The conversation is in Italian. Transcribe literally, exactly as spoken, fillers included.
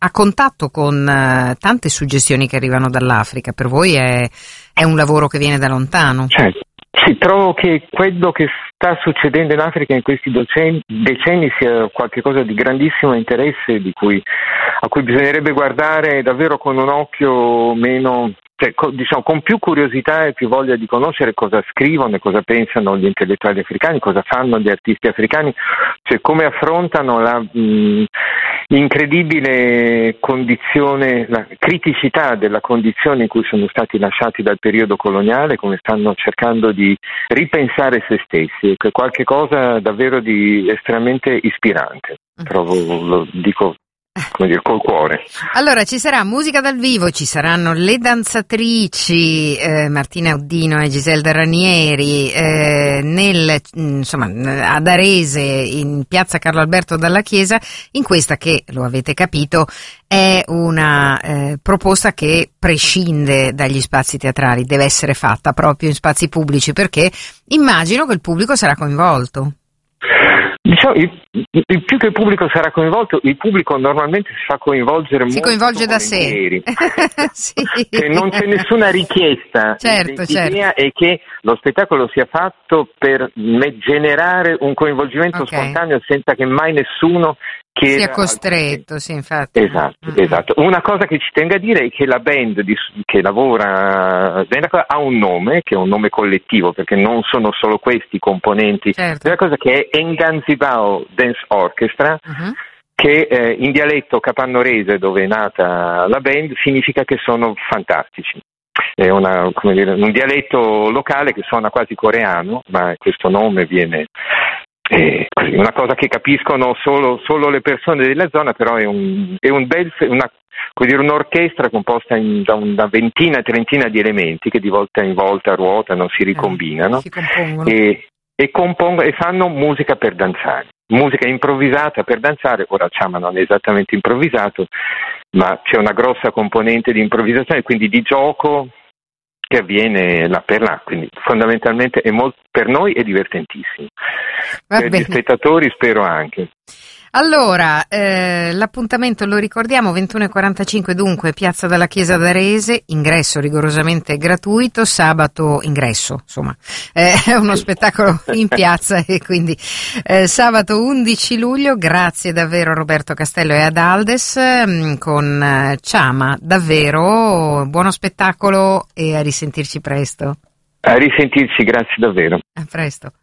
a contatto con uh, tante suggestioni che arrivano dall'Africa. Per voi è, è un lavoro che viene da lontano? Certo. Sì, trovo che quello che sta succedendo in Africa in questi decenni, decenni sia qualcosa di grandissimo interesse, di cui, a cui bisognerebbe guardare davvero con un occhio meno, cioè, co, diciamo, con più curiosità e più voglia di conoscere cosa scrivono e cosa pensano gli intellettuali africani, cosa fanno gli artisti africani, cioè come affrontano la mh, incredibile condizione, la criticità della condizione in cui sono stati lasciati dal periodo coloniale, come stanno cercando di ripensare se stessi, che è qualche cosa davvero di estremamente ispirante, trovo, lo dico come dire, col cuore. Allora ci sarà musica dal vivo, ci saranno le danzatrici eh, Martina Uddino e Giselda Ranieri eh, nel, insomma, ad Arese in piazza Carlo Alberto Dalla Chiesa, in questa che, lo avete capito, è una eh, proposta che prescinde dagli spazi teatrali, deve essere fatta proprio in spazi pubblici, perché immagino che il pubblico sarà coinvolto. Diciamo, il, il più che il pubblico sarà coinvolto, il pubblico normalmente si fa coinvolgere si molto coinvolge da sé. Sì. Che non c'è nessuna richiesta. Certo, L'idea certo. è che lo spettacolo sia fatto per me- generare un coinvolgimento okay. spontaneo senza che mai nessuno chieda sia costretto, sì, infatti. Esatto, mm-hmm. esatto. Una cosa che ci tengo a dire è che la band di, che lavora ha un nome, che è un nome collettivo, perché non sono solo questi i componenti. Certo. È una cosa che è Nganzibao Dance Orchestra, uh-huh. che eh, in dialetto capannorese, dove è nata la band, significa che sono fantastici. È una, come dire, un dialetto locale che suona quasi coreano, ma questo nome viene... Eh, una cosa che capiscono solo, solo le persone della zona, però è un, è un bel, una, come dire, un'orchestra composta in, da una ventina, trentina di elementi che di volta in volta ruotano, si ricombinano, eh, si compongono. e, e, compongono, e fanno musica per danzare, musica improvvisata per danzare. Ora Chama non è esattamente improvvisato, ma c'è una grossa componente di improvvisazione, quindi di gioco che avviene là per là, quindi fondamentalmente è molto, per noi è divertentissimo. Va per bene. Gli spettatori spero anche. Allora, eh, l'appuntamento lo ricordiamo, ventuno e quarantacinque dunque, Piazza della Chiesa d'Arese, ingresso rigorosamente gratuito, sabato ingresso, insomma, eh, è uno spettacolo in piazza e quindi eh, sabato undici luglio, grazie davvero a Roberto Castello e ad Aldes, mh, con eh, Chama, davvero buono spettacolo e a risentirci presto. A risentirci, grazie davvero. A presto.